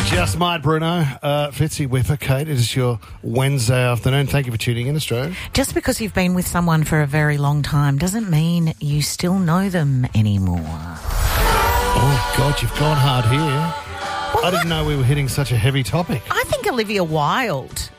Just might, Bruno. Fitzy Whipper, Kate, it is your Wednesday afternoon. Thank you for tuning in, Australia. Just because you've been with someone for a very long time doesn't mean you still know them anymore. Oh, God, you've gone hard here. Well, I didn't know we were hitting such a heavy topic. I think Olivia Wilde,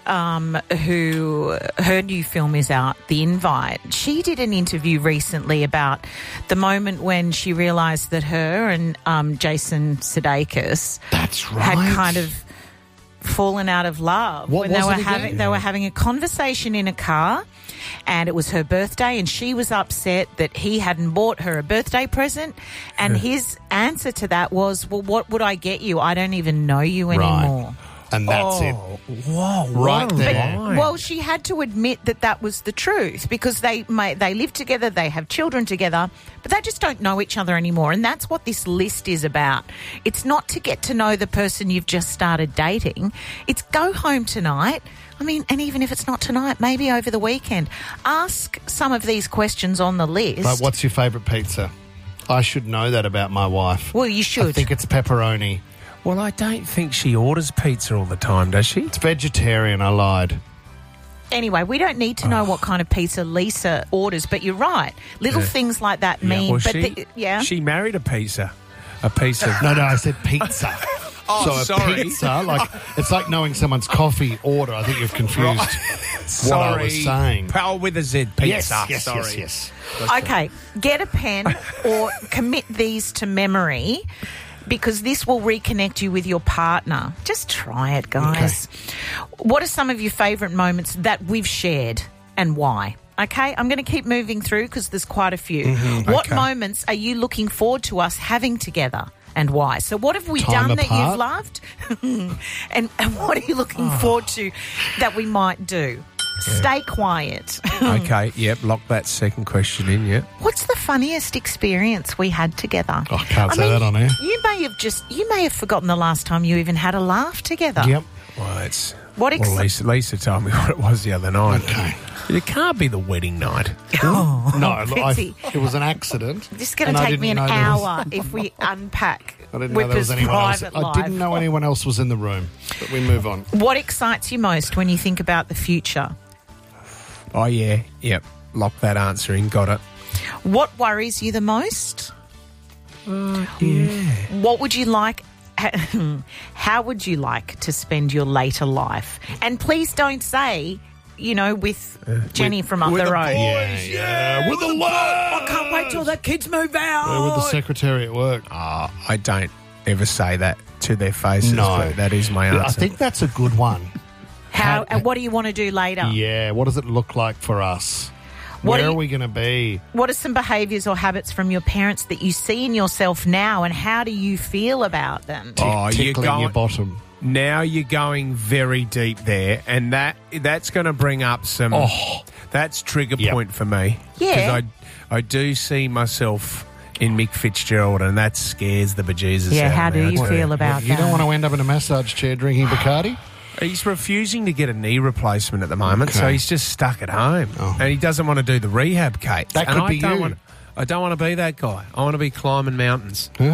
who her new film is out, The Invite, she did an interview recently about the moment when she realised that her and Jason Sudeikis had kind of fallen out of love. What when was it again? they were having a conversation in a car, and it was her birthday, and she was upset that he hadn't bought her a birthday present, and his answer to that was, well, what would I get you? I don't even know you anymore. Right. And that's it. Whoa, Right there. Well, she had to admit that that was the truth, because they live together, they have children together, but they just don't know each other anymore. And that's what this list is about. It's not to get to know the person you've just started dating. It's go home tonight. I mean, and even if it's not tonight, maybe over the weekend. Ask some of these questions on the list. Like, what's your favourite pizza? I should know that about my wife. Well, you should. I think it's pepperoni. Well, I don't think she orders pizza all the time, does she? It's vegetarian, I lied. Anyway, we don't need to know what kind of pizza Lisa orders, but you're right. Little things like that mean... Well, but she married a piece of... No, I said pizza. Oh, so sorry. a pizza, like, it's like knowing someone's coffee order. I think you've confused what I was saying. Pal with a Z, pizza. Yes. Okay, get a pen or commit these to memory, because this will reconnect you with your partner. Just try it, guys. Okay. What are some of your favourite moments that we've shared and why? Okay, I'm going to keep moving through because there's quite a few. What moments are you looking forward to us having together and why? So what have we done that you've loved? and what are you looking forward to that we might do? Stay quiet. Okay, lock that second question in, What's the funniest experience we had together? Oh, I can't say that on air. You may have forgotten the last time you even had a laugh together. Yep. Well, Lisa told me what it was the other night. Okay. It can't be the wedding night. Oh, No, Fitzy. it was an accident. This is going to take me an hour if we unpack I didn't know there was Whipper's anyone else. private I life. didn't know anyone else was in the room, but we move on. What excites you most when you think about the future? Oh, yeah. Yep. Lock that answer in. Got it. What worries you the most? What would you like... How would you like to spend your later life? And please don't say, with Jenny from Up the Road. Yeah. With the love. I can't wait till the kids move out. With the secretary at work. I don't ever say that to their faces. No. But that is my answer. I think that's a good one. And what do you want to do later? Yeah, what does it look like for us? Where are we going to be? What are some behaviours or habits from your parents that you see in yourself now, and how do you feel about them? Tickling your bottom. Now you're going very deep there, and that's going to bring up some... That's trigger point for me. Yeah. Because I do see myself in Mick Fitzgerald, and that scares the bejesus out of me. How do you feel about that? You don't want to end up in a massage chair drinking Bacardi? He's refusing to get a knee replacement at the moment, so he's just stuck at home. And he doesn't want to do the rehab, Kate. That could be you. I don't want to be that guy. I want to be climbing mountains.